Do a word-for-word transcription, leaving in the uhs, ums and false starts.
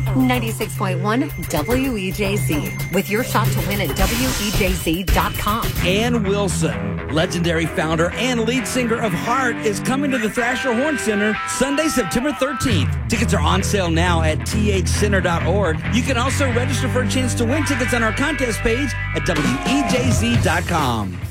ninety-six point one W E J Z, with your shot to win at W E J Z dot com. Ann Wilson, legendary founder and lead singer of Heart, is coming to the Thrasher Horn Center Sunday, September thirteenth. Tickets are on sale now at T H center dot org. You can also register for a chance to win tickets on our contest page at W E J Z dot com.